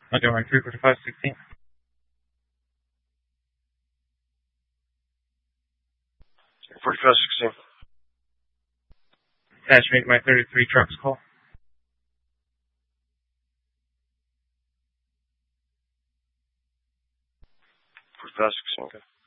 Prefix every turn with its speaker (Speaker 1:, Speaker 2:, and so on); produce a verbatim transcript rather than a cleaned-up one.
Speaker 1: I'll do my three forty-five sixteen.
Speaker 2: forty-five sixteen.
Speaker 1: Dash make my thirty-three trucks call.
Speaker 2: forty-five sixteen, okay.